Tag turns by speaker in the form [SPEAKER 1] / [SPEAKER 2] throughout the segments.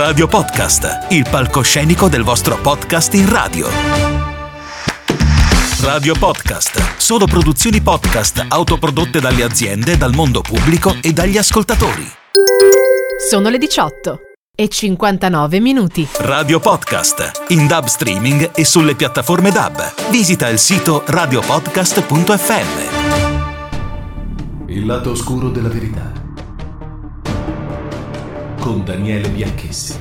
[SPEAKER 1] Radio Podcast, il palcoscenico del vostro podcast in radio. Radio Podcast, solo produzioni podcast autoprodotte dalle aziende, dal mondo pubblico e dagli ascoltatori.
[SPEAKER 2] Sono le 18:59. Radio
[SPEAKER 1] Podcast, in DAB streaming e sulle piattaforme DAB. Visita il sito radiopodcast.fm.
[SPEAKER 3] Il lato oscuro della verità. Con Daniele Bianchessi.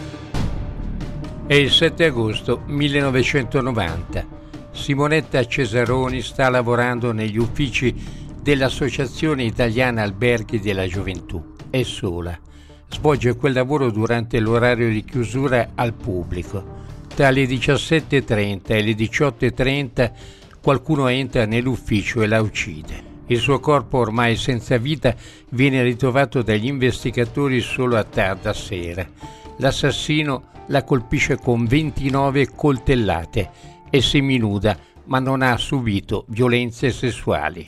[SPEAKER 4] È il 7 agosto 1990. Simonetta Cesaroni sta lavorando negli uffici dell'Associazione Italiana Alberghi della Gioventù. È sola. Svolge quel lavoro durante l'orario di chiusura al pubblico. Tra le 17:30 e le 18:30 qualcuno entra nell'ufficio e la uccide. Il suo corpo, ormai senza vita, viene ritrovato dagli investigatori solo a tarda sera. L'assassino la colpisce con 29 coltellate. È seminuda, ma non ha subito violenze sessuali.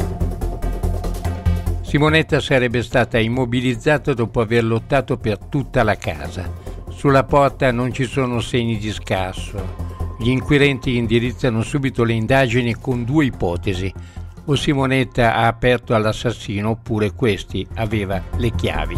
[SPEAKER 4] Simonetta sarebbe stata immobilizzata dopo aver lottato per tutta la casa. Sulla porta non ci sono segni di scasso. Gli inquirenti indirizzano subito le indagini con due ipotesi. O Simonetta ha aperto all'assassino oppure questi aveva le chiavi.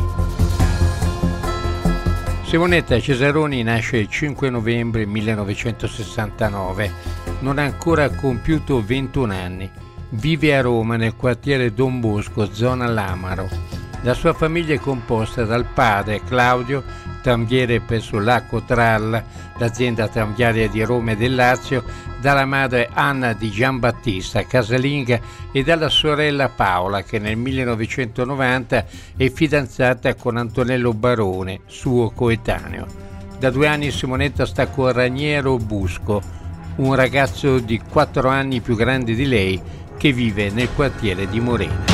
[SPEAKER 4] Simonetta Cesaroni nasce il 5 novembre 1969. Non ha ancora compiuto 21 anni. Vive a Roma nel quartiere Don Bosco, zona Lamaro. La sua famiglia è composta dal padre Claudio, tramviere presso l'Acco Tralla, l'azienda tranviaria di Roma e del Lazio, dalla madre Anna di Giambattista, casalinga, e dalla sorella Paola, che nel 1990 è fidanzata con Antonello Barone, suo coetaneo. Da 2 anni Simonetta sta con Raniero Busco, un ragazzo di 4 anni più grande di lei, che vive nel quartiere di Morena.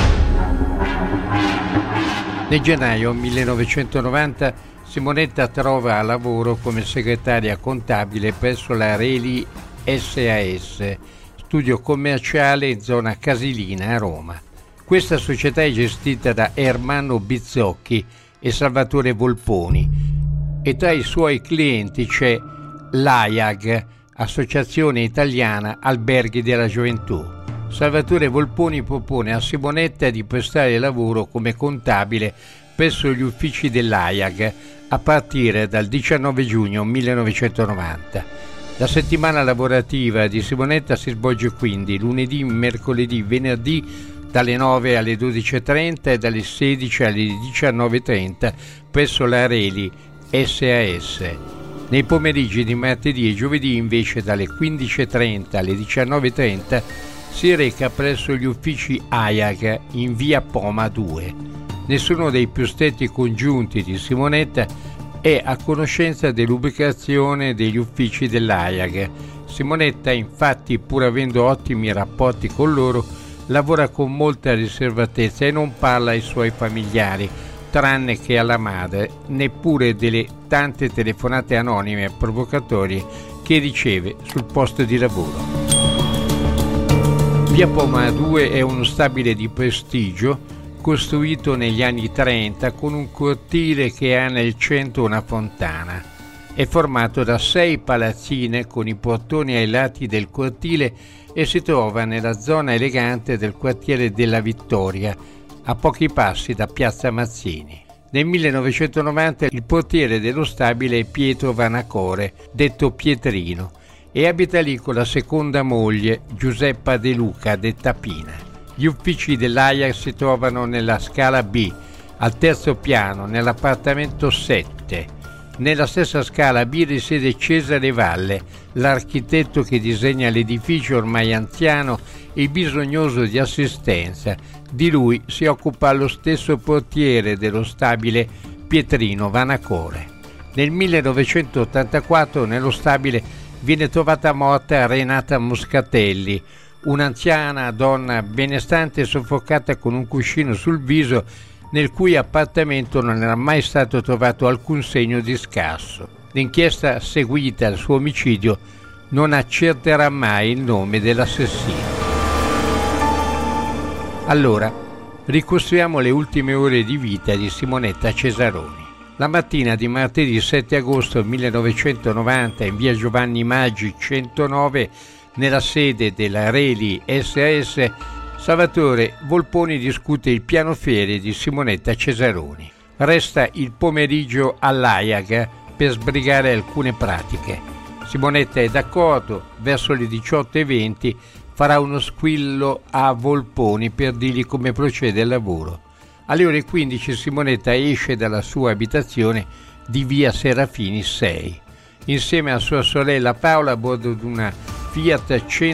[SPEAKER 4] Nel gennaio 1990 Simonetta trova lavoro come segretaria contabile presso la Reli SAS, studio commerciale in zona Casilina a Roma. Questa società è gestita da Ermanno Bizzocchi e Salvatore Volponi e tra i suoi clienti c'è l'AIAG, Associazione Italiana Alberghi della Gioventù. Salvatore Volponi propone a Simonetta di prestare lavoro come contabile presso gli uffici dell'AIAG a partire dal 19 giugno 1990. La settimana lavorativa di Simonetta si svolge quindi lunedì, mercoledì, venerdì dalle 9 alle 12:30 e dalle 16 alle 19:30 presso la Reli SAS. Nei pomeriggi di martedì e giovedì invece dalle 15:30 alle 19:30 si reca presso gli uffici AIAG in via Poma 2. Nessuno dei più stretti congiunti di Simonetta è a conoscenza dell'ubicazione degli uffici dell'AIAG. Simonetta, infatti, pur avendo ottimi rapporti con loro, lavora con molta riservatezza e non parla ai suoi familiari, tranne che alla madre, neppure delle tante telefonate anonime e provocatorie che riceve sul posto di lavoro. Via Poma 2 è uno stabile di prestigio costruito negli anni 30 con un cortile che ha nel centro una fontana. È formato da 6 palazzine con i portoni ai lati del cortile e si trova nella zona elegante del quartiere della Vittoria, a pochi passi da Piazza Mazzini. Nel 1990 il portiere dello stabile è Pietro Vanacore, detto Pietrino, e abita lì con la seconda moglie, Giuseppa De Luca, detta Pina. Gli uffici dell'AIAG si trovano nella scala B, al terzo piano, nell'appartamento 7. Nella stessa scala B risiede Cesare Valle, l'architetto che disegna l'edificio ormai anziano e bisognoso di assistenza. Di lui si occupa lo stesso portiere dello stabile Pietrino Vanacore. Nel 1984 nello stabile viene trovata morta Renata Moscatelli, un'anziana donna benestante soffocata con un cuscino sul viso, nel cui appartamento non era mai stato trovato alcun segno di scasso. L'inchiesta seguita al suo omicidio non accerterà mai il nome dell'assassino. Allora, ricostruiamo le ultime ore di vita di Simonetta Cesaroni. La mattina di martedì 7 agosto 1990 in via Giovanni Maggi 109, nella sede della Reli SAS, Salvatore Volponi discute il piano ferie di Simonetta Cesaroni. Resta il pomeriggio all'Aiag per sbrigare alcune pratiche. Simonetta è d'accordo, verso le 18:20 farà uno squillo a Volponi per dirgli come procede il lavoro. Alle ore 15 Simonetta esce dalla sua abitazione di via Serafini 6, insieme a sua sorella Paola a bordo di una Fiat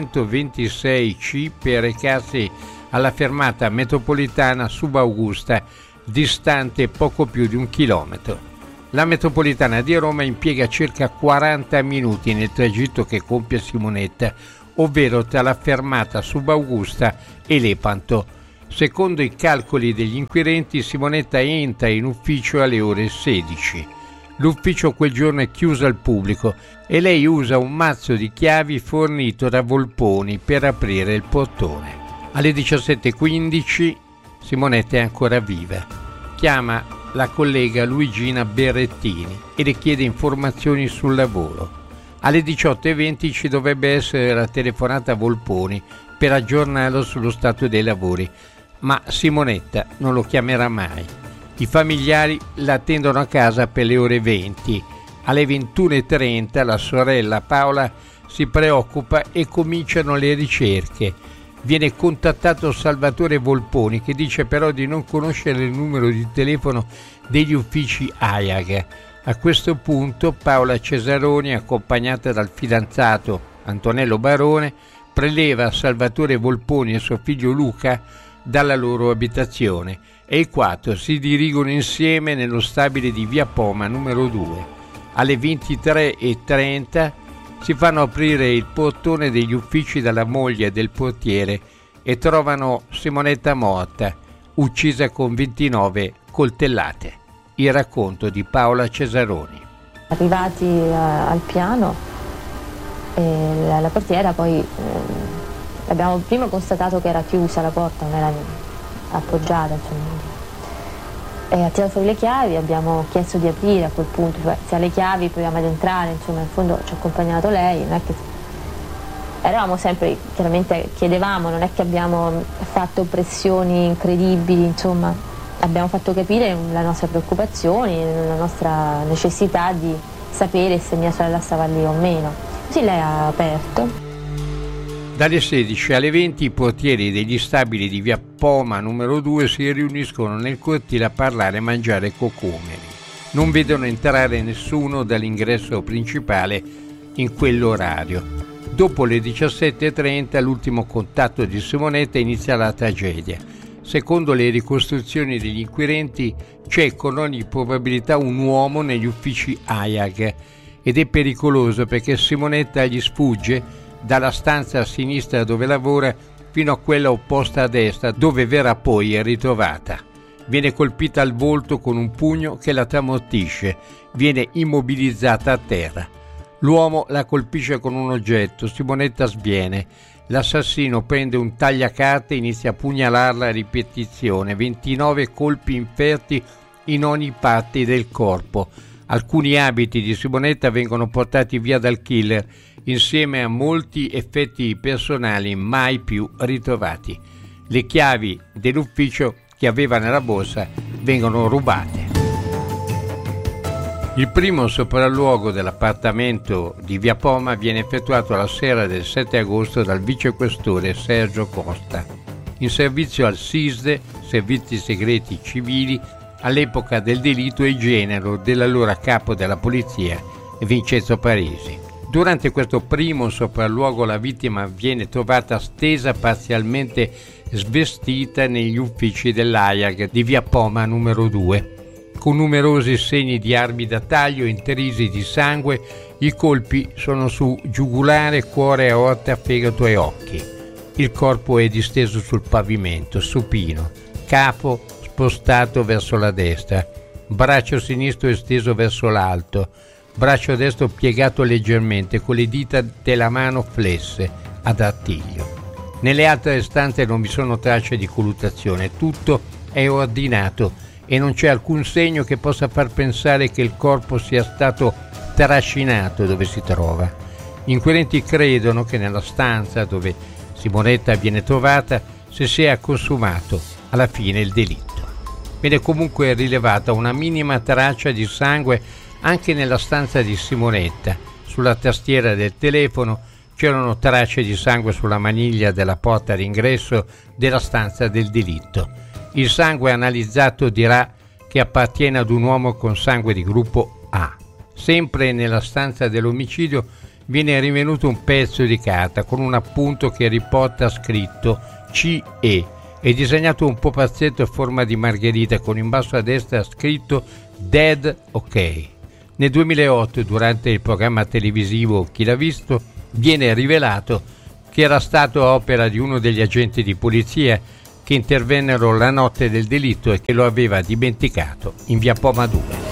[SPEAKER 4] 126C per recarsi alla fermata metropolitana Subaugusta, distante poco più di 1 chilometro. La metropolitana di Roma impiega circa 40 minuti nel tragitto che compie Simonetta, ovvero tra la fermata Subaugusta e Lepanto. Secondo i calcoli degli inquirenti, Simonetta entra in ufficio alle ore 16. L'ufficio quel giorno è chiuso al pubblico e lei usa un mazzo di chiavi fornito da Volponi per aprire il portone. Alle 17:15 Simonetta è ancora viva. Chiama la collega Luigina Berrettini e le chiede informazioni sul lavoro. Alle 18:20 ci dovrebbe essere la telefonata a Volponi per aggiornarlo sullo stato dei lavori, ma Simonetta non lo chiamerà mai. I familiari la attendono a casa per le ore 20. Alle 21:30 la sorella Paola si preoccupa e cominciano le ricerche. Viene contattato Salvatore Volponi, che dice però di non conoscere il numero di telefono degli uffici AIAG. A questo punto Paola Cesaroni, accompagnata dal fidanzato Antonello Barone, preleva Salvatore Volponi e suo figlio Luca dalla loro abitazione e i quattro si dirigono insieme nello stabile di via Poma numero 2. Alle 23:30 si fanno aprire il portone degli uffici dalla moglie del portiere e trovano Simonetta morta, uccisa con 29 coltellate. Il racconto di Paola Cesaroni.
[SPEAKER 5] Arrivati al piano, la portiera poi abbiamo prima constatato che era chiusa la porta, non era appoggiata, insomma. Ha tirato fuori le chiavi, abbiamo chiesto di aprire a quel punto, cioè, se ha le chiavi proviamo ad entrare, insomma, in fondo ci ha accompagnato lei, non è che eravamo sempre, chiaramente chiedevamo, non è che abbiamo fatto pressioni incredibili, insomma, abbiamo fatto capire la nostra preoccupazione, la nostra necessità di sapere se mia sorella stava lì o meno. Così lei ha aperto.
[SPEAKER 4] Dalle 16 alle 20 i portieri degli stabili di via Poma numero 2 si riuniscono nel cortile a parlare e mangiare cocomeri. Non vedono entrare nessuno dall'ingresso principale in quell'orario. Dopo le 17:30 l'ultimo contatto di Simonetta inizia la tragedia. Secondo le ricostruzioni degli inquirenti c'è con ogni probabilità un uomo negli uffici AIAG ed è pericoloso perché Simonetta gli sfugge dalla stanza a sinistra dove lavora fino a quella opposta a destra dove verrà poi ritrovata. Viene colpita al volto con un pugno che la tramortisce, viene immobilizzata a terra. L'uomo la colpisce con un oggetto, Simonetta sviene. L'assassino prende un tagliacarte e inizia a pugnalarla a ripetizione, 29 colpi inferti in ogni parte del corpo. Alcuni abiti di Simonetta vengono portati via dal killer insieme a molti effetti personali mai più ritrovati. Le chiavi dell'ufficio che aveva nella borsa vengono rubate. Il primo sopralluogo dell'appartamento di via Poma viene effettuato la sera del 7 agosto dal vicequestore Sergio Costa, in servizio al SISDE, Servizi Segreti Civili, all'epoca del delitto e genero dell'allora capo della polizia Vincenzo Parisi. Durante questo primo sopralluogo la vittima viene trovata stesa parzialmente svestita negli uffici dell'AIAG di via Poma numero 2. Con numerosi segni di armi da taglio intrisi di sangue, i colpi sono su giugulare, cuore, aorta, fegato e occhi. Il corpo è disteso sul pavimento, supino, capo spostato verso la destra, braccio sinistro esteso verso l'alto, braccio destro piegato leggermente con le dita della mano flesse ad artiglio. Nelle altre stanze non vi sono tracce di colluttazione, tutto è ordinato e non c'è alcun segno che possa far pensare che il corpo sia stato trascinato dove si trova. Gli inquirenti credono che nella stanza dove Simonetta viene trovata si sia consumato alla fine il delitto. Viene comunque rilevata una minima traccia di sangue anche nella stanza di Simonetta. Sulla tastiera del telefono c'erano tracce di sangue sulla maniglia della porta d'ingresso della stanza del delitto. Il sangue analizzato dirà che appartiene ad un uomo con sangue di gruppo A. Sempre nella stanza dell'omicidio viene rinvenuto un pezzo di carta con un appunto che riporta scritto CE e disegnato un pupazzetto a forma di margherita con in basso a destra scritto Dead OK. Nel 2008, durante il programma televisivo Chi l'ha visto, viene rivelato che era stato opera di uno degli agenti di polizia che intervennero la notte del delitto e che lo aveva dimenticato in via Poma 2.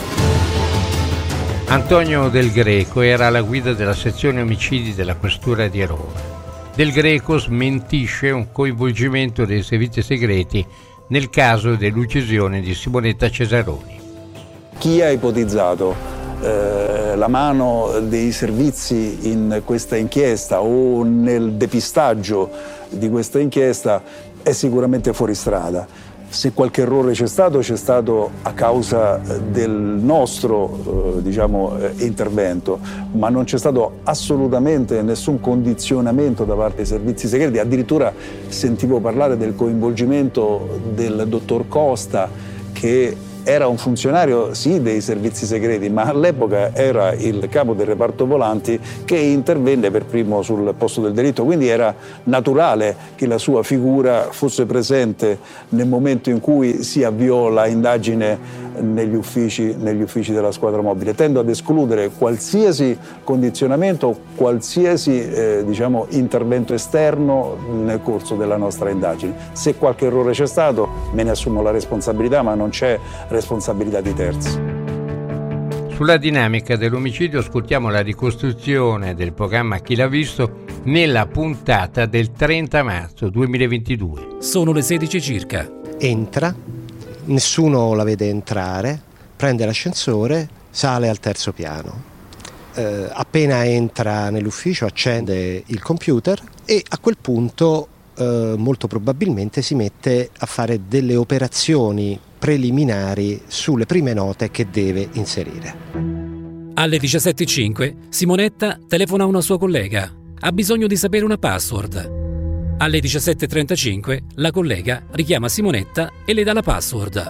[SPEAKER 4] Antonio Del Greco era alla guida della sezione omicidi della questura di Roma. Del Greco smentisce un coinvolgimento dei servizi segreti nel caso dell'uccisione di Simonetta Cesaroni.
[SPEAKER 6] Chi ha ipotizzato la mano dei servizi in questa inchiesta o nel depistaggio di questa inchiesta è sicuramente fuori strada. Se qualche errore c'è stato a causa del nostro intervento, ma non c'è stato assolutamente nessun condizionamento da parte dei servizi segreti. Addirittura sentivo parlare del coinvolgimento del dottor Costa, che era un funzionario sì dei servizi segreti, ma all'epoca era il capo del reparto volanti che intervenne per primo sul posto del delitto, quindi era naturale che la sua figura fosse presente nel momento in cui si avviò la indagine negli uffici della squadra mobile. Tendo ad escludere qualsiasi condizionamento, qualsiasi intervento esterno nel corso della nostra indagine. Se qualche errore c'è stato, me ne assumo la responsabilità, ma non c'è responsabilità di terzi.
[SPEAKER 4] Sulla dinamica dell'omicidio ascoltiamo la ricostruzione del programma Chi l'ha visto nella puntata del 30 marzo 2022.
[SPEAKER 2] Sono le 16 circa.
[SPEAKER 7] Entra, nessuno la vede entrare, prende l'ascensore, sale al terzo piano. Appena entra nell'ufficio accende il computer e a quel punto molto probabilmente si mette a fare delle operazioni preliminari sulle prime note che deve inserire.
[SPEAKER 2] Alle 17:05 Simonetta telefona a una sua collega. Ha bisogno di sapere una password. Alle 17:35 la collega richiama Simonetta e le dà la password.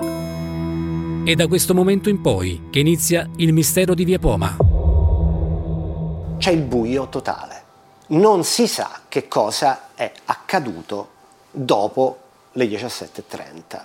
[SPEAKER 2] È da questo momento in poi che inizia il mistero di via Poma.
[SPEAKER 7] C'è il buio totale. Non si sa che cosa è accaduto dopo le 17:30.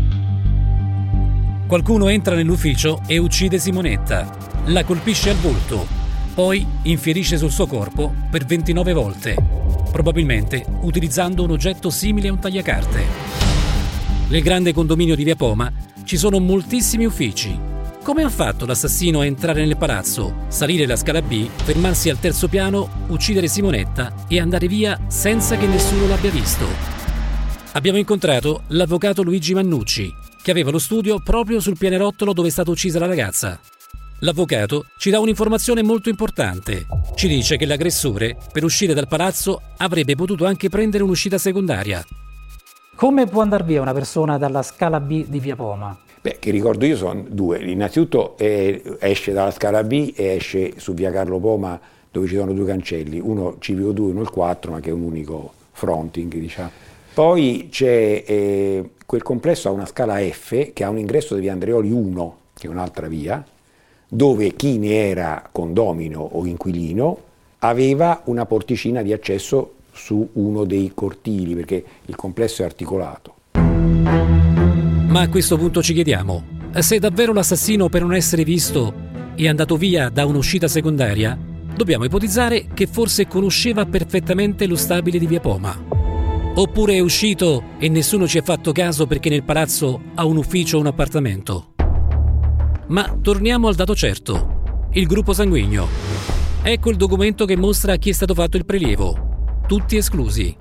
[SPEAKER 2] Qualcuno entra nell'ufficio e uccide Simonetta. La colpisce al volto, poi infierisce sul suo corpo per 29 volte, probabilmente utilizzando un oggetto simile a un tagliacarte. Nel grande condominio di via Poma ci sono moltissimi uffici. Come ha fatto l'assassino a entrare nel palazzo, salire la scala B, fermarsi al terzo piano, uccidere Simonetta e andare via senza che nessuno l'abbia visto? Abbiamo incontrato l'avvocato Luigi Mannucci, che aveva lo studio proprio sul pianerottolo dove è stata uccisa la ragazza. L'avvocato ci dà un'informazione molto importante. Ci dice che l'aggressore, per uscire dal palazzo, avrebbe potuto anche prendere un'uscita secondaria.
[SPEAKER 8] Come può andare via una persona dalla scala B di via Poma?
[SPEAKER 9] Che ricordo io sono due. Innanzitutto esce dalla scala B e esce su via Carlo Poma, dove ci sono due cancelli, uno CVO2 e uno il 4, ma che è un unico fronting, diciamo. Poi c'è quel complesso ha una scala F che ha un ingresso di via Andreoli 1, che è un'altra via, dove chi ne era condomino o inquilino aveva una porticina di accesso su uno dei cortili, perché il complesso è articolato.
[SPEAKER 2] Ma a questo punto ci chiediamo, se davvero l'assassino, per non essere visto, è andato via da un'uscita secondaria, dobbiamo ipotizzare che forse conosceva perfettamente lo stabile di via Poma. Oppure è uscito e nessuno ci ha fatto caso perché nel palazzo ha un ufficio o un appartamento. Ma torniamo al dato certo, il gruppo sanguigno. Ecco il documento che mostra a chi è stato fatto il prelievo. Tutti esclusi.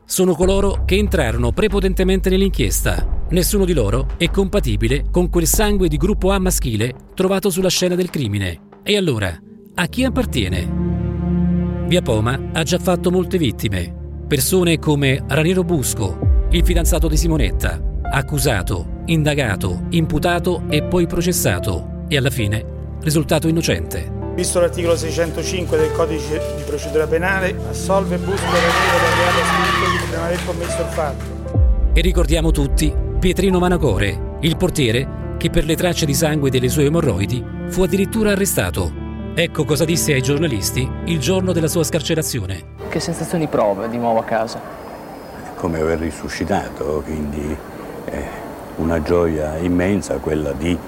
[SPEAKER 2] sono coloro che entrarono prepotentemente nell'inchiesta. Nessuno di loro è compatibile con quel sangue di gruppo A maschile trovato sulla scena del crimine. E allora, a chi appartiene? Via Poma ha già fatto molte vittime. Persone come Raniero Busco, il fidanzato di Simonetta, accusato, indagato, imputato e poi processato. E alla fine, risultato innocente.
[SPEAKER 10] Visto l'articolo 605 del codice di procedura penale, assolve Busco e Raniero del reato ascritto di non aver commesso il fatto.
[SPEAKER 2] E ricordiamo tutti Pietrino Vanacore, il portiere che per le tracce di sangue delle sue emorroidi fu addirittura arrestato. Ecco cosa disse ai giornalisti il giorno della sua scarcerazione.
[SPEAKER 11] Che sensazioni prova di nuovo a casa?
[SPEAKER 12] Come aver risuscitato, quindi una gioia immensa, quella di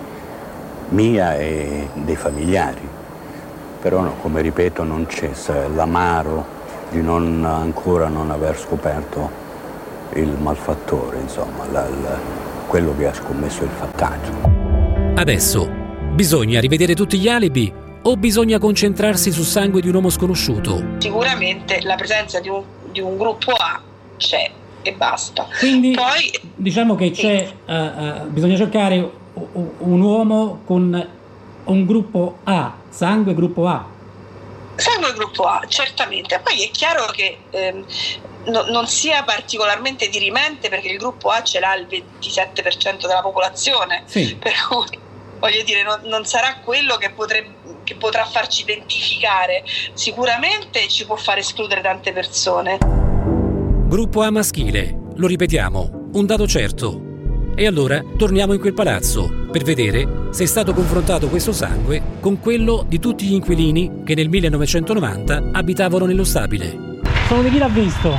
[SPEAKER 12] mia e dei familiari. Però no, come ripeto, non cessa l'amaro di ancora non aver scoperto il malfattore, insomma, quello che ha scommesso il fattaggio.
[SPEAKER 2] Adesso bisogna rivedere tutti gli alibi o bisogna concentrarsi sul sangue di un uomo sconosciuto?
[SPEAKER 13] Sicuramente la presenza di un gruppo A c'è e basta.
[SPEAKER 8] Quindi
[SPEAKER 13] poi
[SPEAKER 8] diciamo che c'è, bisogna cercare un uomo con un gruppo A, sangue gruppo A.
[SPEAKER 13] Sangue gruppo A, certamente. Poi è chiaro che non sia particolarmente dirimente, perché il gruppo A ce l'ha il 27% della popolazione,
[SPEAKER 8] sì.
[SPEAKER 13] Per cui voglio dire, non sarà quello che potrà farci identificare. Sicuramente ci può far escludere tante persone.
[SPEAKER 2] Gruppo A maschile, lo ripetiamo, un dato certo. E allora torniamo in quel palazzo per vedere se è stato confrontato questo sangue con quello di tutti gli inquilini che nel 1990 abitavano nello stabile.
[SPEAKER 8] Sono di chi l'ha visto?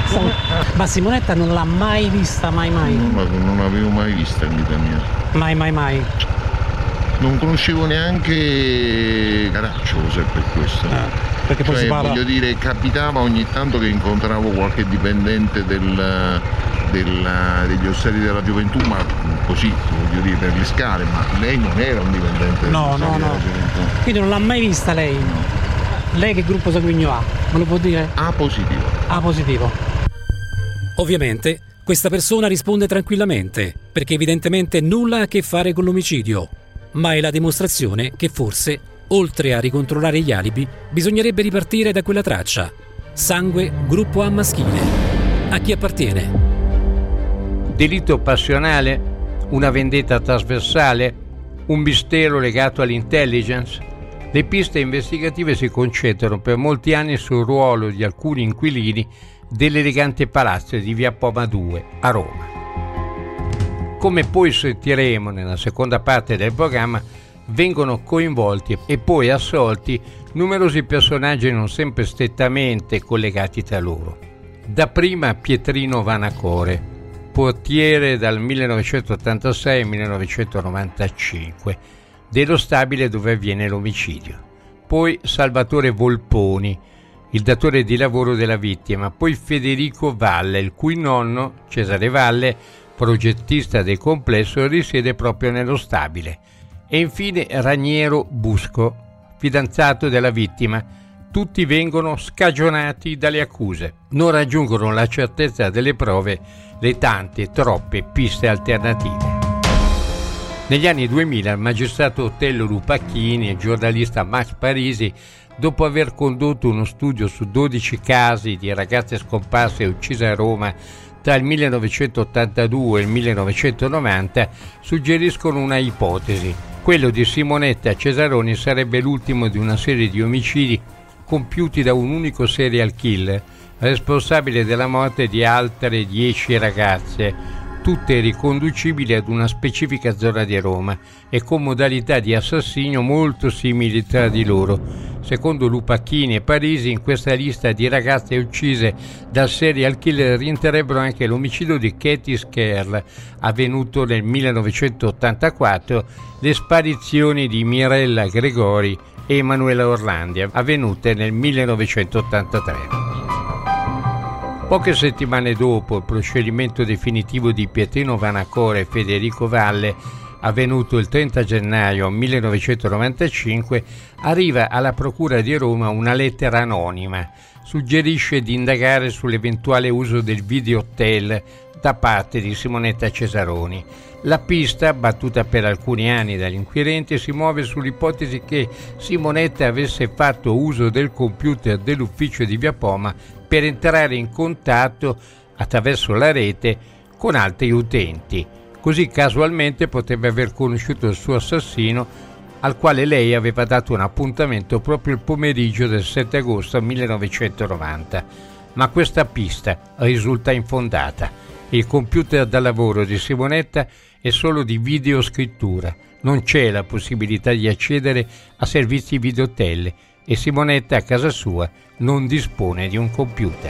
[SPEAKER 8] Ma Simonetta non l'ha mai vista, mai?
[SPEAKER 14] Non l'avevo mai vista in vita mia.
[SPEAKER 8] Mai?
[SPEAKER 14] Non conoscevo neanche Caracciolo, se per questo.
[SPEAKER 8] Perché poi si parla...
[SPEAKER 14] Voglio dire, capitava ogni tanto che incontravo qualche dipendente degli ostelli della gioventù, ma così, voglio dire, per le scale, ma lei non era un dipendente degli ostelli della gioventù.
[SPEAKER 8] Quindi non l'ha mai vista lei?
[SPEAKER 14] No.
[SPEAKER 8] Lei che gruppo sanguigno ha? Me lo può dire?
[SPEAKER 14] A positivo.
[SPEAKER 8] A positivo.
[SPEAKER 2] Ovviamente questa persona risponde tranquillamente, perché evidentemente nulla ha a che fare con l'omicidio, ma è la dimostrazione che forse, oltre a ricontrollare gli alibi, bisognerebbe ripartire da quella traccia. Sangue gruppo A maschile. A chi appartiene?
[SPEAKER 4] Delitto passionale? Una vendetta trasversale? Un mistero legato all'intelligence? Le piste investigative si concentrano per molti anni sul ruolo di alcuni inquilini dell'elegante palazzo di Via Poma 2 a Roma. Come poi sentiremo nella seconda parte del programma, vengono coinvolti e poi assolti numerosi personaggi non sempre strettamente collegati tra loro. Dapprima Pietrino Vanacore, portiere dal 1986 al 1995 dello stabile dove avviene l'omicidio. Poi Salvatore Volponi, il datore di lavoro della vittima. Poi Federico Valle, il cui nonno, Cesare Valle, progettista del complesso, risiede proprio nello stabile. E infine Raniero Busco, fidanzato della vittima. Tutti vengono scagionati dalle accuse. Non raggiungono la certezza delle prove le tante, troppe piste alternative. Negli anni 2000 il magistrato Otello Lupacchini e il giornalista Max Parisi, dopo aver condotto uno studio su 12 casi di ragazze scomparse e uccise a Roma tra il 1982 e il 1990, suggeriscono una ipotesi. Quello di Simonetta Cesaroni sarebbe l'ultimo di una serie di omicidi compiuti da un unico serial killer, responsabile della morte di altre 10 ragazze, tutte riconducibili ad una specifica zona di Roma e con modalità di assassinio molto simili tra di loro. Secondo Lupacchini e Parisi, in questa lista di ragazze uccise dal serial killer rientrerebbero anche l'omicidio di Katie Skerl, avvenuto nel 1984, le sparizioni di Mirella Gregori e Emanuela Orlandi, avvenute nel 1983. Poche settimane dopo il procedimento definitivo di Pietrino Vanacore e Federico Valle, avvenuto il 30 gennaio 1995, arriva alla Procura di Roma una lettera anonima. Suggerisce di indagare sull'eventuale uso del videohotel da parte di Simonetta Cesaroni. La pista, battuta per alcuni anni dagli inquirenti, si muove sull'ipotesi che Simonetta avesse fatto uso del computer dell'ufficio di Via Poma per entrare in contatto attraverso la rete con altri utenti. Così casualmente potrebbe aver conosciuto il suo assassino, al quale lei aveva dato un appuntamento proprio il pomeriggio del 7 agosto 1990. Ma questa pista risulta infondata. Il computer da lavoro di Simonetta è solo di videoscrittura, non c'è la possibilità di accedere a servizi videohotel e Simonetta a casa sua non dispone di un computer.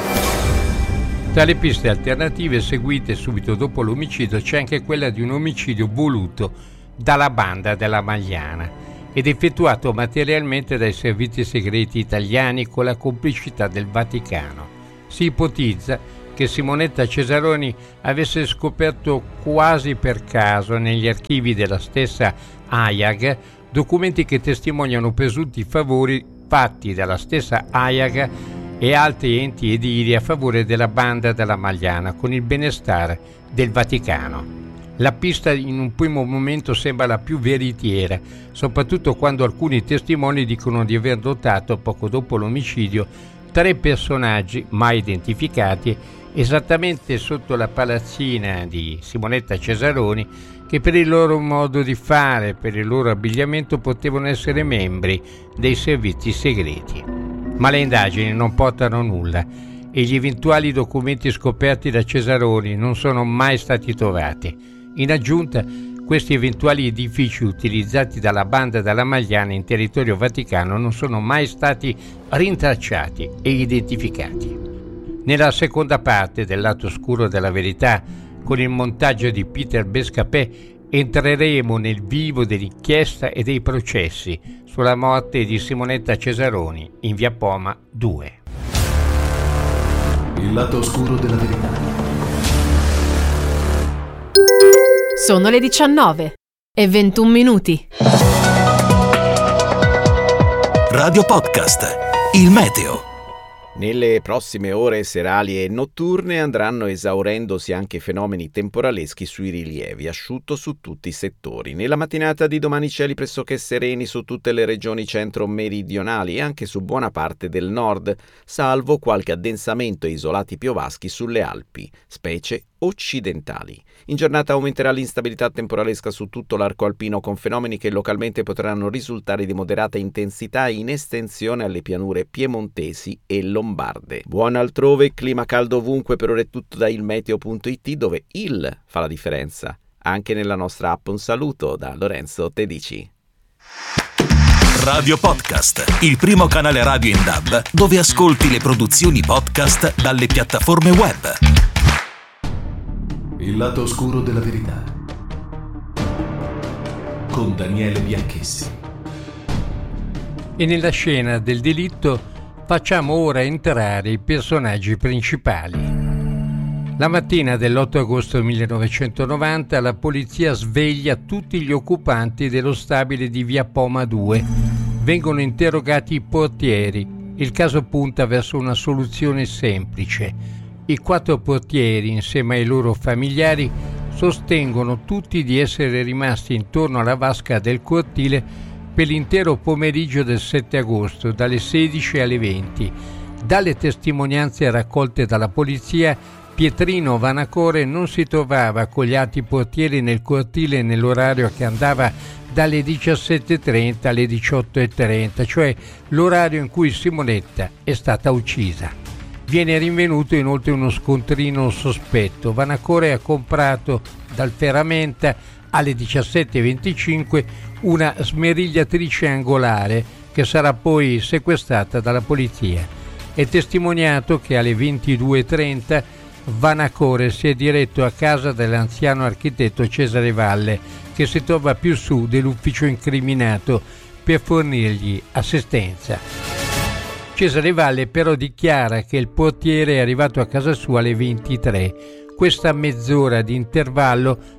[SPEAKER 4] Tra le piste alternative seguite subito dopo l'omicidio c'è anche quella di un omicidio voluto dalla banda della Magliana ed effettuato materialmente dai servizi segreti italiani con la complicità del Vaticano. Si ipotizza che Simonetta Cesaroni avesse scoperto quasi per caso negli archivi della stessa AIAG documenti che testimoniano presunti favori fatti dalla stessa AIAG e altri enti edili a favore della banda della Magliana con il benestare del Vaticano. La pista in un primo momento sembra la più veritiera, soprattutto quando alcuni testimoni dicono di aver notato poco dopo l'omicidio 3 personaggi mai identificati esattamente sotto la palazzina di Simonetta Cesaroni che per il loro modo di fare, per il loro abbigliamento potevano essere membri dei servizi segreti. Ma le indagini non portano nulla e gli eventuali documenti scoperti da Cesaroni non sono mai stati trovati. In aggiunta, questi eventuali edifici utilizzati dalla banda della Magliana in territorio vaticano non sono mai stati rintracciati e identificati. Nella seconda parte del lato oscuro della verità, con il montaggio di Peter Bescapè, entreremo nel vivo dell'inchiesta e dei processi sulla morte di Simonetta Cesaroni in Via Poma 2.
[SPEAKER 3] Il lato oscuro della verità.
[SPEAKER 15] Sono le 19:21.
[SPEAKER 1] Radio Podcast, il meteo.
[SPEAKER 16] Nelle prossime ore serali e notturne andranno esaurendosi anche fenomeni temporaleschi sui rilievi, asciutto su tutti i settori. Nella mattinata di domani cieli pressoché sereni su tutte le regioni centro-meridionali e anche su buona parte del nord, salvo qualche addensamento e isolati piovaschi sulle Alpi, specie occidentali. In giornata aumenterà l'instabilità temporalesca su tutto l'arco alpino con fenomeni che localmente potranno risultare di moderata intensità in estensione alle pianure piemontesi e lombarde. Buon altrove, clima caldo ovunque, per ora è tutto da ilmeteo.it, dove il fa la differenza. Anche nella nostra app. Un saluto da Lorenzo Tedici.
[SPEAKER 1] Radio Podcast, il primo canale radio in DAB dove ascolti le produzioni podcast dalle piattaforme web.
[SPEAKER 3] Il lato oscuro della verità con Daniele Bianchessi.
[SPEAKER 4] E nella scena del delitto facciamo ora entrare i personaggi principali. La mattina dell'8 agosto 1990 la polizia sveglia tutti gli occupanti dello stabile di Via Poma 2. Vengono interrogati i portieri. Il caso punta verso una soluzione semplice. I 4 portieri, insieme ai loro familiari, sostengono tutti di essere rimasti intorno alla vasca del cortile per l'intero pomeriggio del 7 agosto, dalle 16 alle 20. Dalle testimonianze raccolte dalla polizia, Pietrino Vanacore non si trovava con gli altri portieri nel cortile nell'orario che andava dalle 17:30 alle 18:30, cioè l'orario in cui Simonetta è stata uccisa. Viene rinvenuto inoltre uno scontrino sospetto. Vanacore ha comprato dal ferramenta alle 17:25 una smerigliatrice angolare che sarà poi sequestrata dalla polizia. È testimoniato che alle 22:30 Vanacore si è diretto a casa dell'anziano architetto Cesare Valle, che si trova più su dell'ufficio incriminato, per fornirgli assistenza. Cesare Valle però dichiara che il portiere è arrivato a casa sua alle 23. Questa mezz'ora di intervallo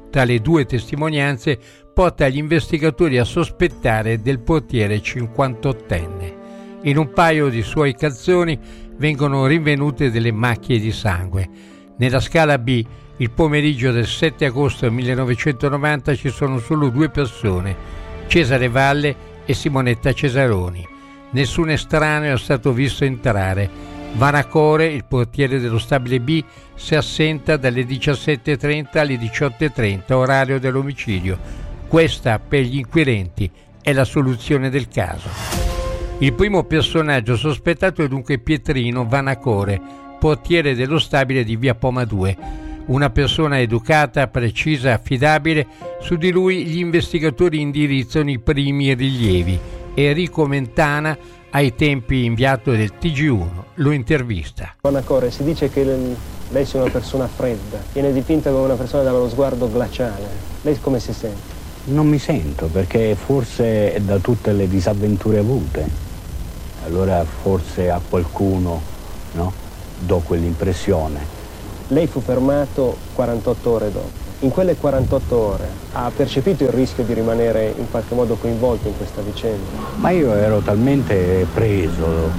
[SPEAKER 4] Tra le due testimonianze porta gli investigatori a sospettare del portiere 58enne. In un paio di suoi calzoni vengono rinvenute delle macchie di sangue. Nella scala B, il pomeriggio del 7 agosto 1990, ci sono solo 2 persone, Cesare Valle e Simonetta Cesaroni. Nessun estraneo è stato visto entrare. Vanacore, il portiere dello stabile B, si assenta dalle 17:30 alle 18:30, orario dell'omicidio. Questa, per gli inquirenti, è la soluzione del caso. Il primo personaggio sospettato è dunque Pietrino Vanacore, portiere dello stabile di via Poma 2. Una persona educata, precisa, affidabile. Su di lui gli investigatori indirizzano i primi rilievi. Enrico Mentana, ai tempi inviato del TG1, lo intervista.
[SPEAKER 17] Vanacore, si dice che lei sia una persona fredda, viene dipinta come una persona dallo sguardo glaciale. Lei come si sente?
[SPEAKER 12] Non mi sento, perché forse è da tutte le disavventure avute. Allora forse a qualcuno, no, do quell'impressione.
[SPEAKER 17] Lei fu fermato 48 ore dopo. In quelle 48 ore ha percepito il rischio di rimanere in qualche modo coinvolto in questa vicenda?
[SPEAKER 12] Ma io ero talmente preso,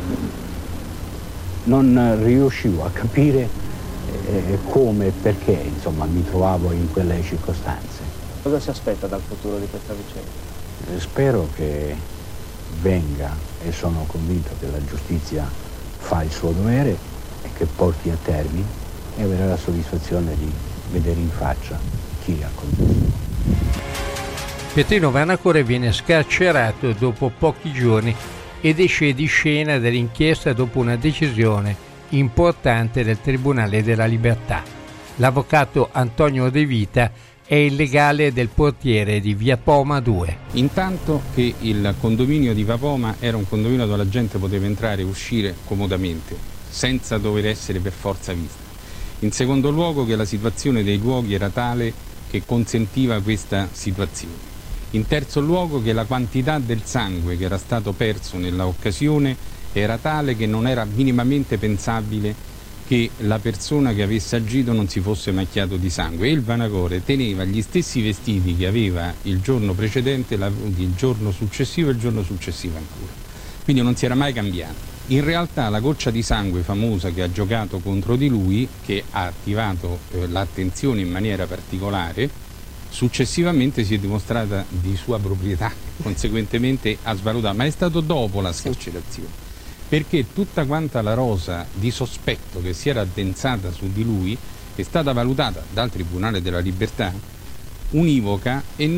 [SPEAKER 12] non riuscivo a capire come e perché, insomma, mi trovavo in quelle circostanze.
[SPEAKER 17] Cosa si aspetta dal futuro di questa vicenda?
[SPEAKER 12] Spero che venga, e sono convinto che la giustizia fa il suo dovere e che porti a termine, e avere la soddisfazione di vedere in faccia chi ha commesso.
[SPEAKER 4] Pietrino Vanacore viene scarcerato dopo pochi giorni ed esce di scena dall'inchiesta dopo una decisione importante del Tribunale della Libertà. L'avvocato Antonio De Vita è il legale del portiere di via Poma 2.
[SPEAKER 18] Intanto che il condominio di via Poma era un condominio dove la gente poteva entrare e uscire comodamente, senza dover essere per forza vista. In secondo luogo che la situazione dei luoghi era tale che consentiva questa situazione. In terzo luogo che la quantità del sangue che era stato perso nella occasione era tale che non era minimamente pensabile che la persona che avesse agito non si fosse macchiato di sangue, e il Vanacore teneva gli stessi vestiti che aveva il giorno precedente, il giorno successivo e il giorno successivo ancora. Quindi non si era mai cambiato. In realtà la goccia di sangue famosa che ha giocato contro di lui, che ha attivato l'attenzione in maniera particolare, successivamente si è dimostrata di sua proprietà, conseguentemente ha svalutato, ma è stato dopo la scarcerazione, perché tutta quanta la rosa di sospetto che si era addensata su di lui è stata valutata dal Tribunale della Libertà univoca e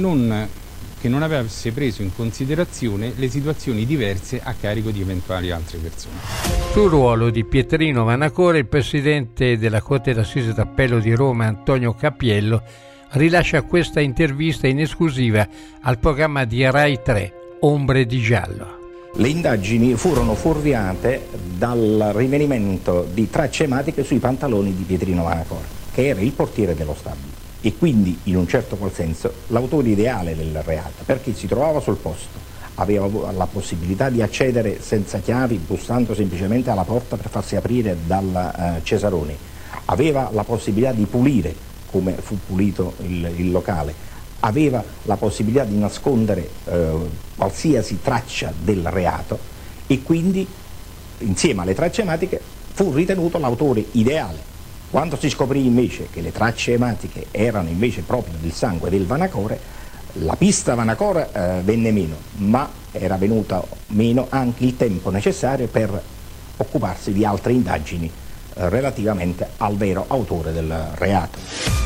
[SPEAKER 18] che non avesse preso in considerazione le situazioni diverse a carico di eventuali altre persone.
[SPEAKER 4] Sul ruolo di Pietrino Vanacore, il presidente della Corte d'Assise d'Appello di Roma, Antonio Cappiello, rilascia questa intervista in esclusiva al programma di Rai 3, Ombre di Giallo.
[SPEAKER 19] Le indagini furono fuorviate dal rinvenimento di tracce ematiche sui pantaloni di Pietrino Vanacore, che era il portiere dello stabile, e quindi in un certo qual senso l'autore ideale del reato, perché si trovava sul posto, aveva la possibilità di accedere senza chiavi, bussando semplicemente alla porta per farsi aprire dal Cesaroni, aveva la possibilità di pulire come fu pulito il locale, aveva la possibilità di nascondere qualsiasi traccia del reato, e quindi insieme alle tracce ematiche fu ritenuto l'autore ideale. Quando si scoprì invece che le tracce ematiche erano invece proprio del sangue del Vanacore, la pista Vanacore venne meno, ma era venuta meno anche il tempo necessario per occuparsi di altre indagini relativamente al vero autore del reato.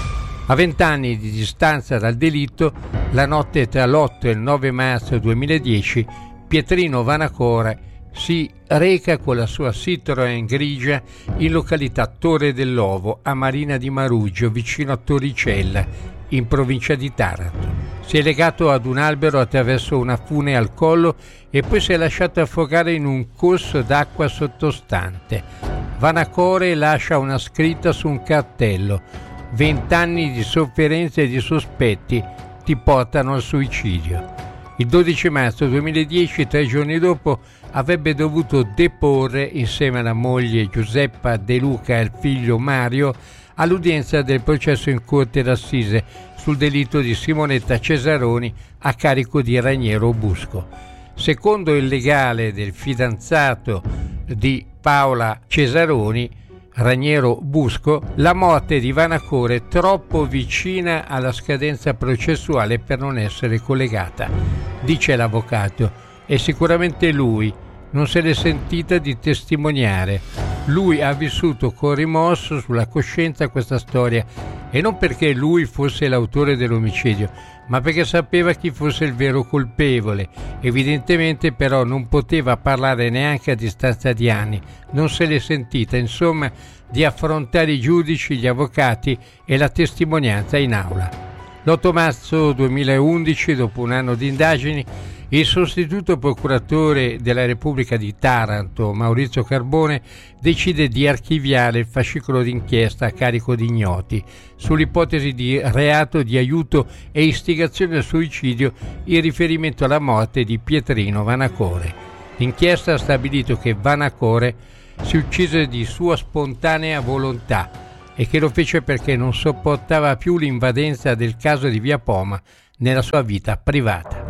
[SPEAKER 4] A 20 anni di distanza dal delitto, la notte tra l'8 e il 9 marzo 2010, Pietrino Vanacore si reca con la sua Citroën grigia in località Torre dell'Ovo, a Marina di Maruggio, vicino a Torricella, in provincia di Taranto. Si è legato ad un albero attraverso una fune al collo e poi si è lasciato affogare in un corso d'acqua sottostante. Vanacore lascia una scritta su un cartello: 20 anni di sofferenze e di sospetti ti portano al suicidio. Il 12 marzo 2010, 3 giorni dopo, avrebbe dovuto deporre insieme alla moglie Giuseppa De Luca e al figlio Mario all'udienza del processo in corte d'assise sul delitto di Simonetta Cesaroni a carico di Raniero Busco. Secondo il legale del fidanzato di Paola Cesaroni, Raniero Busco, la morte di Vanacore è troppo vicina alla scadenza processuale per non essere collegata, dice l'avvocato, e sicuramente lui non se l'è sentita di testimoniare. Lui ha vissuto con rimorso sulla coscienza questa storia, e non perché lui fosse l'autore dell'omicidio, ma perché sapeva chi fosse il vero colpevole. Evidentemente però non poteva parlare neanche a distanza di anni, non se l'è sentita, insomma, di affrontare i giudici, gli avvocati e la testimonianza in aula. L'8 marzo 2011, dopo un anno di indagini, il sostituto procuratore della Repubblica di Taranto, Maurizio Carbone, decide di archiviare il fascicolo d'inchiesta a carico di ignoti sull'ipotesi di reato di aiuto e istigazione al suicidio in riferimento alla morte di Pietrino Vanacore. L'inchiesta ha stabilito che Vanacore si uccise di sua spontanea volontà e che lo fece perché non sopportava più l'invadenza del caso di Via Poma nella sua vita privata.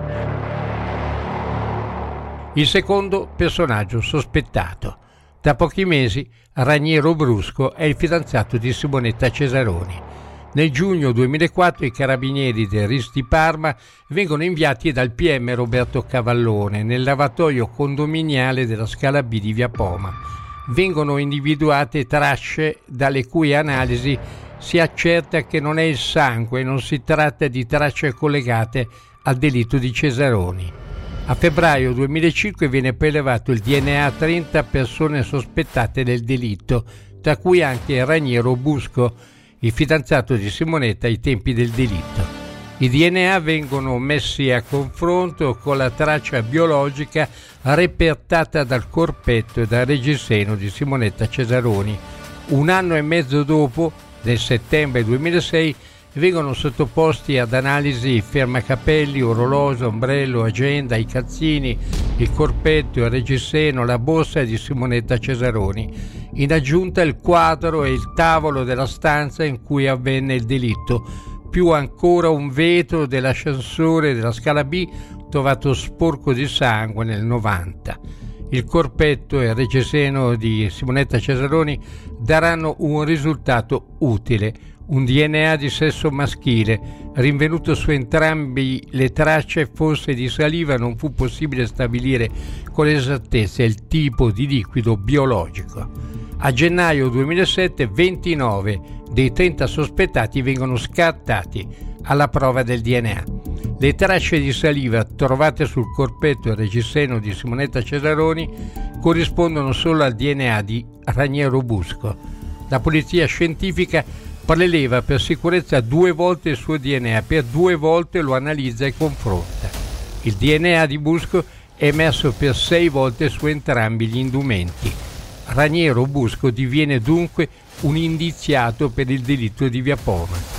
[SPEAKER 4] Il secondo personaggio sospettato. Da pochi mesi Raniero Busco è il fidanzato di Simonetta Cesaroni. Nel giugno 2004 i carabinieri del RIS di Parma vengono inviati dal PM Roberto Cavallone nel lavatoio condominiale della Scala B di Via Poma. Vengono individuate tracce dalle cui analisi si accerta che non è il sangue, non si tratta di tracce collegate al delitto di Cesaroni. A febbraio 2005 viene prelevato il DNA a 30 persone sospettate del delitto, tra cui anche Raniero Busco, il fidanzato di Simonetta ai tempi del delitto. I DNA vengono messi a confronto con la traccia biologica repertata dal corpetto e dal reggiseno di Simonetta Cesaroni. Un anno e mezzo dopo, nel settembre 2006, vengono sottoposti ad analisi fermacapelli, orologio, ombrello, agenda, i calzini, il corpetto, il reggiseno, la borsa di Simonetta Cesaroni. In aggiunta il quadro e il tavolo della stanza in cui avvenne il delitto, più ancora un vetro dell'ascensore della Scala B trovato sporco di sangue nel 90. Il corpetto e il reggiseno di Simonetta Cesaroni daranno un risultato utile, un DNA di sesso maschile. Rinvenuto su entrambi le tracce fosse di saliva, non fu possibile stabilire con esattezza il tipo di liquido biologico. A gennaio 2007 29 dei 30 sospettati vengono scartati alla prova del DNA. Le tracce di saliva trovate sul corpetto e reggiseno di Simonetta Cesaroni corrispondono solo al DNA di Raniero Busco. La polizia scientifica preleva per sicurezza 2 volte il suo DNA, per 2 volte lo analizza e confronta. Il DNA di Busco è emerso per 6 volte su entrambi gli indumenti. Raniero Busco diviene dunque un indiziato per il delitto di Via Poma.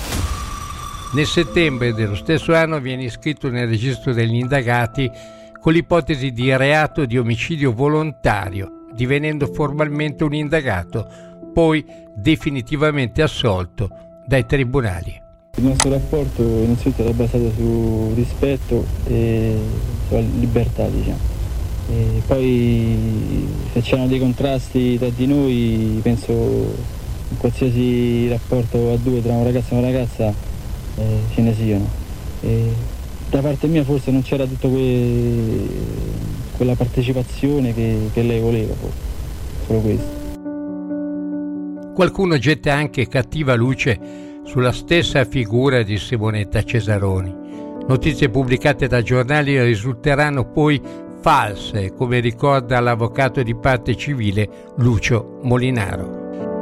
[SPEAKER 4] Nel settembre dello stesso anno viene iscritto nel registro degli indagati con l'ipotesi di reato di omicidio volontario, divenendo formalmente un indagato, poi definitivamente assolto dai tribunali.
[SPEAKER 20] Il nostro rapporto innanzitutto era basato su rispetto e sulla libertà, diciamo. E poi se c'erano dei contrasti tra di noi, penso in qualsiasi rapporto a due tra un ragazzo e una ragazza ce ne siano. E da parte mia forse non c'era tutta quella partecipazione che lei voleva, solo questo.
[SPEAKER 4] Qualcuno getta anche cattiva luce sulla stessa figura di Simonetta Cesaroni. Notizie pubblicate da giornali risulteranno poi false, come ricorda l'avvocato di parte civile Lucio Molinaro.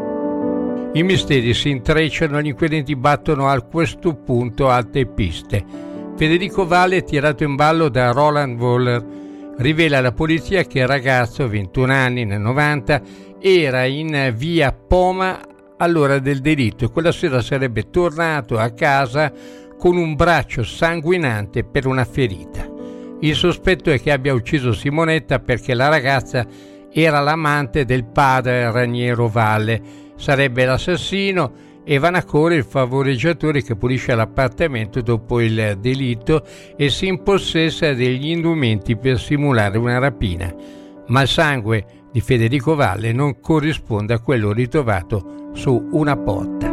[SPEAKER 4] I misteri si intrecciano e gli inquirenti battono a questo punto alte piste. Federico Valle, tirato in ballo da Roland Woller, rivela alla polizia che il ragazzo, 21 anni, nel 90, era in via Poma all'ora del delitto e quella sera sarebbe tornato a casa con un braccio sanguinante per una ferita. Il sospetto è che abbia ucciso Simonetta perché la ragazza era l'amante del padre Raniero Valle, sarebbe l'assassino e Vanacore il favoreggiatore che pulisce l'appartamento dopo il delitto e si impossessa degli indumenti per simulare una rapina, ma il sangue di Federico Valle non corrisponde a quello ritrovato su una porta.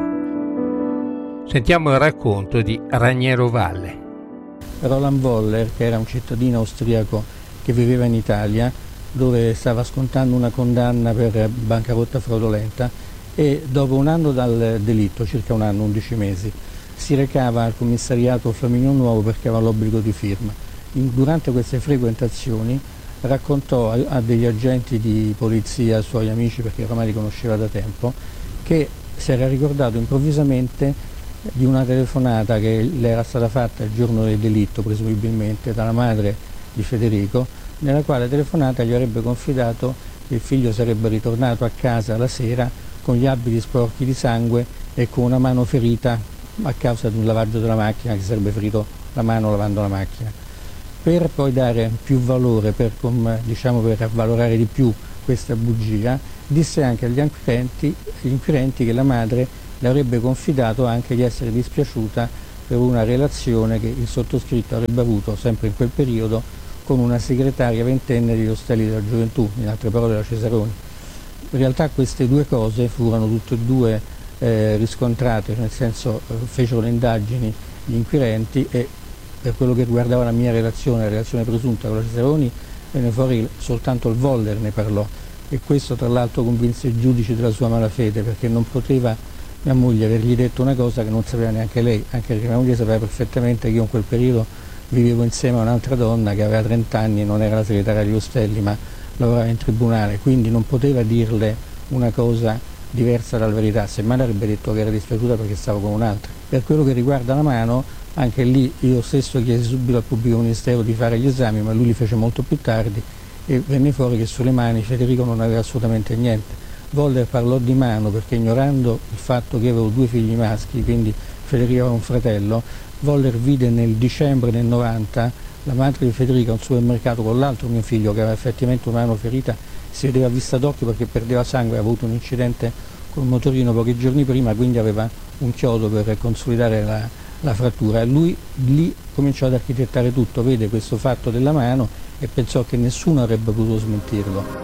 [SPEAKER 4] Sentiamo il racconto di Raniero Valle.
[SPEAKER 20] Roland Woller, che era un cittadino austriaco che viveva in Italia, dove stava scontando una condanna per bancarotta fraudolenta, e dopo un anno dal delitto, circa un anno, 11 mesi, si recava al commissariato Flaminio Nuovo perché aveva l'obbligo di firma. Durante queste frequentazioni raccontò a degli agenti di polizia, suoi amici, perché ormai li conosceva da tempo, che si era ricordato improvvisamente di una telefonata che le era stata fatta il giorno del delitto, presumibilmente, dalla madre di Federico, nella quale telefonata gli avrebbe confidato che il figlio sarebbe ritornato a casa la sera con gli abiti sporchi di sangue e con una mano ferita a causa di un lavaggio della macchina, che sarebbe ferito la mano lavando la macchina. Per poi dare più valore, per avvalorare di più questa bugia, disse anche agli inquirenti che la madre le avrebbe confidato anche di essere dispiaciuta per una relazione che il sottoscritto avrebbe avuto sempre in quel periodo con una segretaria ventenne degli Ostelli della Gioventù, in altre parole la Cesaroni. In realtà queste due cose furono tutte e due riscontrate, nel senso fecero le indagini gli inquirenti, e per quello che riguardava la mia relazione, la relazione presunta con la Cesaroni, venne fuori soltanto il Woller ne parlò, e questo tra l'altro convinse i giudici della sua malafede, perché non poteva mia moglie avergli detto una cosa che non sapeva neanche lei, anche perché mia moglie sapeva perfettamente che io in quel periodo vivevo insieme a un'altra donna che aveva 30 anni e non era la segretaria degli Ostelli ma lavorava in tribunale, quindi non poteva dirle una cosa diversa dalla verità, semmai le avrebbe detto che era dispiaciuta perché stavo con un'altra. Per quello che riguarda la mano, anche lì io stesso chiesi subito al pubblico ministero di fare gli esami, ma lui li fece molto più tardi e venne fuori che sulle mani Federico non aveva assolutamente niente. Woller parlò di mano perché, ignorando il fatto che avevo 2 figli maschi, quindi Federico aveva un fratello, Woller vide nel dicembre del 90 la madre di Federico al supermercato con l'altro mio figlio che aveva effettivamente una mano ferita, si vedeva a vista d'occhio perché perdeva sangue, aveva avuto un incidente col motorino pochi giorni prima, quindi aveva un chiodo per consolidare la frattura. Lui lì cominciò ad architettare tutto, vede questo fatto della mano e pensò che nessuno avrebbe potuto smentirlo.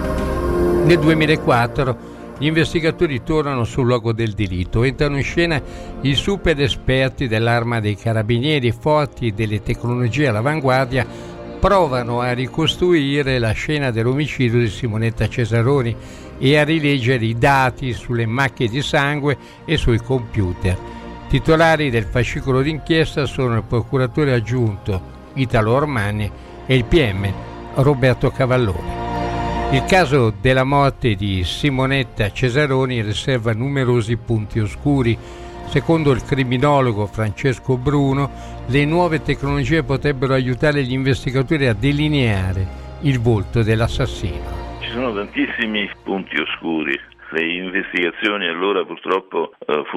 [SPEAKER 4] Nel 2004 gli investigatori tornano sul luogo del delitto, entrano in scena i super esperti dell'Arma dei Carabinieri, forti delle tecnologie all'avanguardia, provano a ricostruire la scena dell'omicidio di Simonetta Cesaroni e a rileggere i dati sulle macchie di sangue e sui computer. Titolari del fascicolo d'inchiesta sono il procuratore aggiunto Italo Ormani e il PM Roberto Cavallone. Il caso della morte di Simonetta Cesaroni riserva numerosi punti oscuri. Secondo il criminologo Francesco Bruno, le nuove tecnologie potrebbero aiutare gli investigatori a delineare il volto dell'assassino.
[SPEAKER 21] Ci sono tantissimi punti oscuri. Le investigazioni allora purtroppo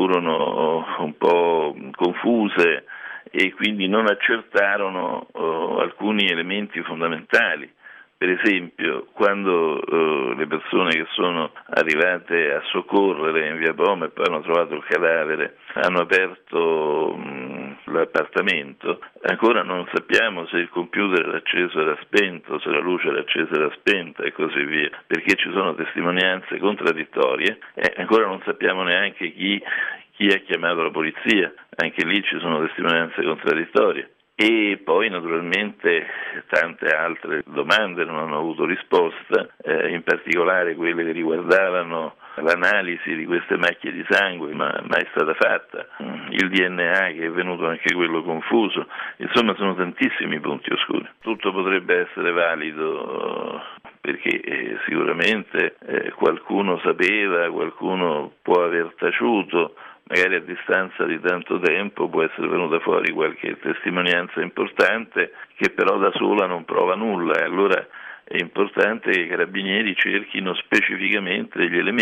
[SPEAKER 21] furono un po' confuse e quindi non accertarono alcuni elementi fondamentali. Per esempio, quando le persone che sono arrivate a soccorrere in via Poma e poi hanno trovato il cadavere, hanno aperto l'appartamento, ancora non sappiamo se il computer era acceso o era spento, se la luce era accesa o era spenta e così via, perché ci sono testimonianze contraddittorie e ancora non sappiamo neanche chi ha chiamato la polizia, anche lì ci sono testimonianze contraddittorie. E poi naturalmente tante altre domande non hanno avuto risposta, in particolare quelle che riguardavano l'analisi di queste macchie di sangue, ma mai stata fatta, il DNA che è venuto anche quello confuso, insomma sono tantissimi punti oscuri. Tutto potrebbe essere valido perché sicuramente qualcuno sapeva, qualcuno può aver taciuto, magari a distanza di tanto tempo può essere venuta fuori qualche testimonianza importante che però da sola non prova nulla e allora è importante che i carabinieri cerchino specificamente degli elementi.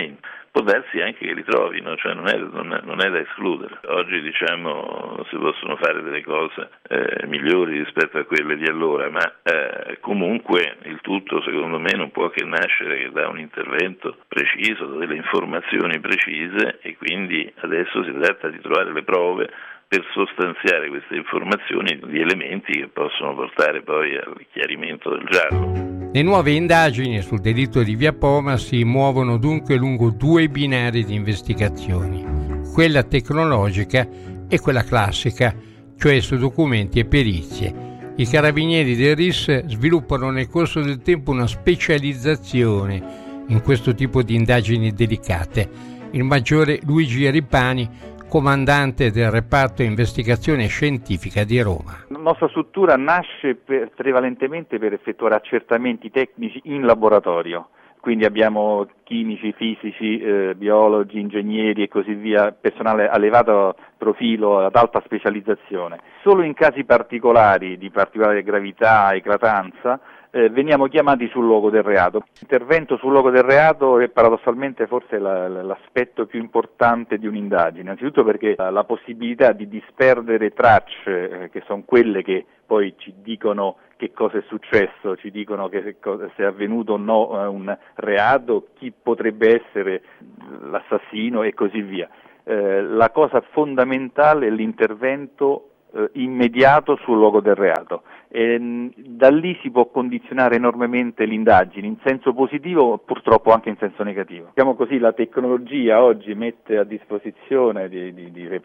[SPEAKER 21] può darsi anche che li trovino, cioè non è da escludere. Oggi diciamo si possono fare delle cose migliori rispetto a quelle di allora, ma comunque il tutto secondo me non può che nascere da un intervento preciso, da delle informazioni precise, e quindi adesso si tratta di trovare le prove per sostanziare queste informazioni di elementi che possono portare poi al chiarimento del giallo.
[SPEAKER 4] Le nuove indagini sul delitto di Via Poma si muovono dunque lungo due binari di investigazioni, quella tecnologica e quella classica, cioè su documenti e perizie. I carabinieri del RIS sviluppano nel corso del tempo una specializzazione in questo tipo di indagini delicate. Il maggiore Luigi Ripani, comandante del reparto investigazione scientifica di Roma.
[SPEAKER 5] La nostra struttura nasce prevalentemente per effettuare accertamenti tecnici in laboratorio, quindi abbiamo chimici, fisici, biologi, ingegneri e così via, personale a elevato profilo, ad alta specializzazione. Solo in casi particolari, di particolare gravità, eclatanza, veniamo chiamati sul luogo del reato. L'intervento sul luogo del reato è paradossalmente forse l'aspetto più importante di un'indagine, innanzitutto perché la possibilità di disperdere tracce, che sono quelle che poi ci dicono che cosa è successo, ci dicono se è avvenuto o no un reato, chi potrebbe essere l'assassino e così via. La cosa fondamentale è l'intervento immediato sul luogo del reato. Da lì si può condizionare enormemente l'indagine, in senso positivo, purtroppo anche in senso negativo. Diciamo così, la tecnologia oggi mette a disposizione di